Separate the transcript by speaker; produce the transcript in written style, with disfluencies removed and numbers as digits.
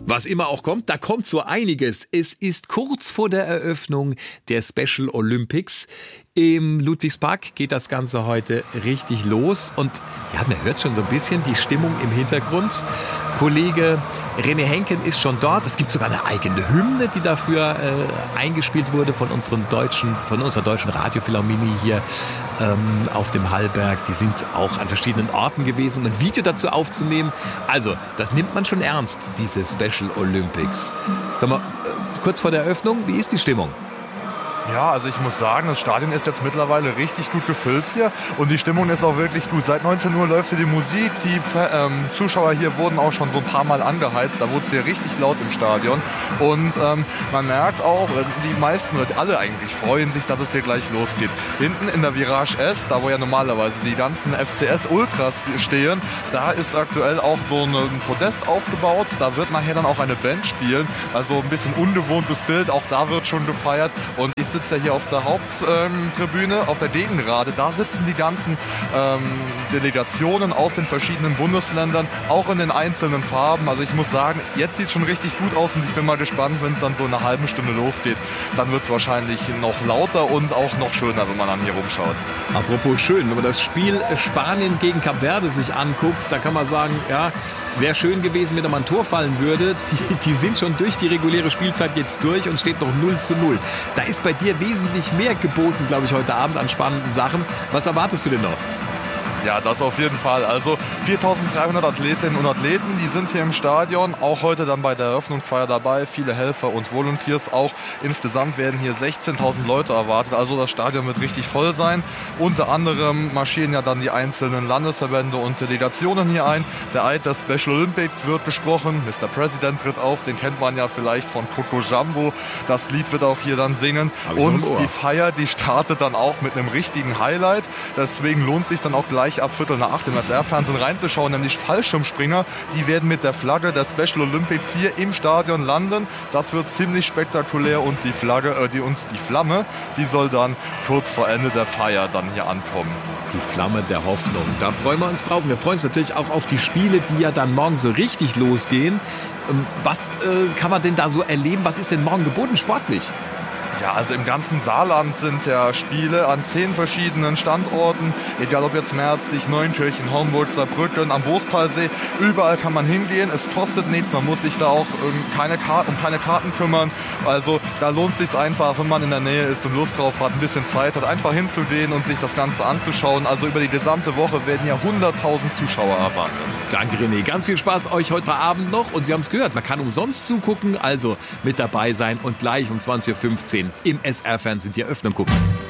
Speaker 1: Was immer auch kommt, da kommt so einiges. Es ist kurz vor der Eröffnung der Special Olympics. Im Ludwigspark geht das Ganze heute richtig los. Und ja, man hört schon so ein bisschen die Stimmung im Hintergrund. Kollege René Henken ist schon dort. Es gibt sogar eine eigene Hymne, die dafür eingespielt wurde von unserer deutschen Radiophilharmonie hier auf dem Hallberg. Die sind auch an verschiedenen Orten gewesen, um ein Video dazu aufzunehmen. Also, das nimmt man schon ernst, diese Special Olympics. Sag mal, kurz vor der Eröffnung, wie ist die Stimmung?
Speaker 2: Ja, also ich muss sagen, das Stadion ist jetzt mittlerweile richtig gut gefüllt hier und die Stimmung ist auch wirklich gut. Seit 19 Uhr läuft hier die Musik, die Zuschauer hier wurden auch schon so ein paar Mal angeheizt, da wurde es hier richtig laut im Stadion und man merkt auch, die meisten oder alle eigentlich freuen sich, dass es hier gleich losgeht. Hinten in der Virage S, da wo ja normalerweise die ganzen FCS-Ultras stehen, da ist aktuell auch so ein Podest aufgebaut, da wird nachher dann auch eine Band spielen, also ein bisschen ungewohntes Bild, auch da wird schon gefeiert und ich sitze ja hier auf der Haupttribüne, auf der Gegengrade. Da sitzen die ganzen Delegationen aus den verschiedenen Bundesländern, auch in den einzelnen Farben. Also ich muss sagen, jetzt sieht es schon richtig gut aus und ich bin mal gespannt, wenn es dann so in einer halben Stunde losgeht. Dann wird es wahrscheinlich noch lauter und auch noch schöner, wenn man dann hier rumschaut.
Speaker 1: Apropos schön, wenn man das Spiel Spanien gegen Kap Verde sich anguckt, da kann man sagen, ja, wäre schön gewesen, wenn da mal ein Tor fallen würde. Die sind schon durch die reguläre Spielzeit jetzt durch und steht noch 0:0. Da ist bei dir wesentlich mehr geboten, glaube ich, heute Abend an spannenden Sachen. Was erwartest du denn noch?
Speaker 2: Ja, das auf jeden Fall. Also 4.300 Athletinnen und Athleten, die sind hier im Stadion, auch heute dann bei der Eröffnungsfeier dabei, viele Helfer und Volunteers auch. Insgesamt werden hier 16.000 Leute erwartet, also das Stadion wird richtig voll sein. Unter anderem marschieren ja dann die einzelnen Landesverbände und Delegationen hier ein. Der Eid der Special Olympics wird gesprochen, Mr. President tritt auf, den kennt man ja vielleicht von Coco Jumbo. Das Lied wird auch hier dann singen. Und die Feier, die startet dann auch mit einem richtigen Highlight. Deswegen lohnt sich dann auch gleich ab 7:45 im SR-Fernsehen reinzuschauen, nämlich Fallschirmspringer. Die werden mit der Flagge der Special Olympics hier im Stadion landen. Das wird ziemlich spektakulär und die Flamme, die soll dann kurz vor Ende der Feier dann hier ankommen.
Speaker 1: Die Flamme der Hoffnung. Da freuen wir uns drauf. Wir freuen uns natürlich auch auf die Spiele, die ja dann morgen so richtig losgehen. Was kann man denn da so erleben? Was ist denn morgen geboten sportlich?
Speaker 2: Ja, also im ganzen Saarland sind ja Spiele an 10 verschiedenen Standorten, egal ob jetzt Merzig, Neunkirchen, Homburg, Saarbrücken, am Wostalsee, überall kann man hingehen, es kostet nichts, man muss sich da auch um keine Karten kümmern, also da lohnt es sich einfach, wenn man in der Nähe ist und Lust drauf hat, ein bisschen Zeit hat, einfach hinzugehen und sich das Ganze anzuschauen, also über die gesamte Woche werden ja 100.000 Zuschauer erwartet.
Speaker 1: Danke René, ganz viel Spaß euch heute Abend noch und Sie haben es gehört, man kann umsonst zugucken, also mit dabei sein und gleich um 20:15 Uhr im SR-Fernsehen die Eröffnung gucken.